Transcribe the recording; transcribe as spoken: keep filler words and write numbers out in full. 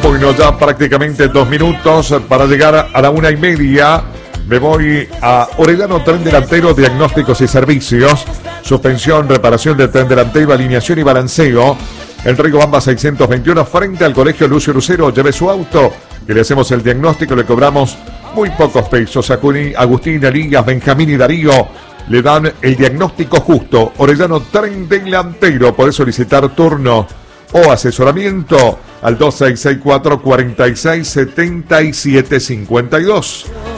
Bueno, ya prácticamente dos minutos para llegar a la una y media. Me voy a Orellano Tren Delantero, diagnósticos y servicios, suspensión, reparación del tren delantero, alineación y balanceo. En Rigobamba seiscientos veintiuno, frente al Colegio Lucio Lucero. Lleve su auto, que le hacemos el diagnóstico, le cobramos muy pocos pesos. Agustín, Elías, Benjamín y Darío le dan el diagnóstico justo. Orellano Tren Delantero. Podés solicitar turno o asesoramiento al dos seis seis cuatro, cuatro seis, siete siete cinco dos.